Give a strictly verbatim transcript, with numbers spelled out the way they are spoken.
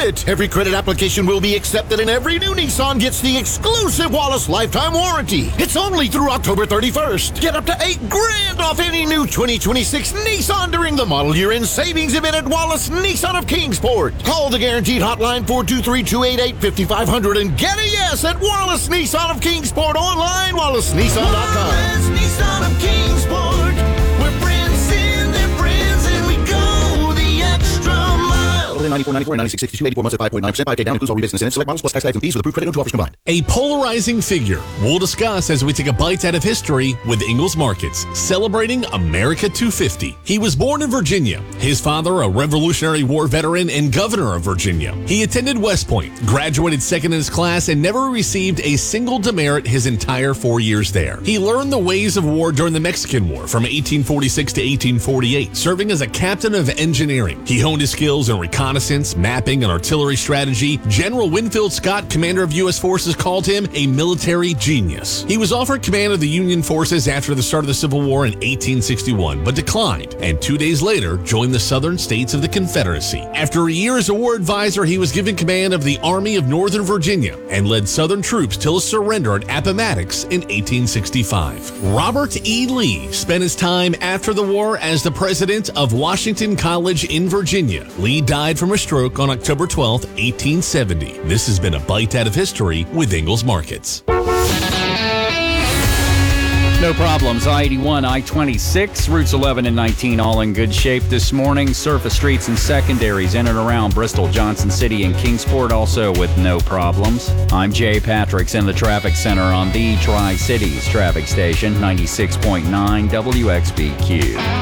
it. Every credit application will be accepted and every new Nissan gets the exclusive Wallace lifetime warranty. It's only through October thirty-first. Get up to eight grand off any new twenty twenty-six Nissan during the model year in savings event at Wallace Nissan of Kingsport. Call the guaranteed hotline four two three, two eight eight, five five zero zero and get a yes at Wallace Nissan of Kingsport online, wallace nissan dot com. Wallace Nissan of Kingsport. We're friends in their friends and we go the extra mile. ninety-four, ninety-four, ninety-six, sixty-two, eighty-four months at five point nine percent. five K down includes all rebates and incentives. Select models plus tax, tax and fees with approved credit and two offers combined. A polarizing figure we'll discuss as we take a bite out of history with Ingles Markets, celebrating America two fifty. He was born in Virginia. His father, a Revolutionary War veteran and governor of Virginia. He attended West Point, graduated second in his class, and never received a single demerit his entire four years there. He learned the ways of war during the Mexican War from eighteen forty-six to eighteen forty-eight, serving as a captain of engineering. He honed his skills in reconnaissance, mapping, and artillery strategy. General Winfield Scott, commander of U S forces, called him a military genius. He was offered command of the Union forces after the start of the Civil War in eighteen sixty-one, but declined, and two days later joined the Southern States of the Confederacy. After a year as a war advisor, he was given command of the Army of Northern Virginia and led Southern troops till his surrender at Appomattox in eighteen sixty-five. Robert E. Lee spent his time after the war as the president of Washington College in Virginia. Lee died from a stroke on October twelfth, eighteen seventy. This has been a bite out of history with Ingles Markets. No problems. I eighty-one, I twenty-six, routes eleven and nineteen all in good shape this morning. Surface streets and secondaries in and around Bristol, Johnson City, and Kingsport also with no problems. I'm Jay Patrick's in the traffic center on the Tri-Cities traffic station, ninety-six point nine W X B Q.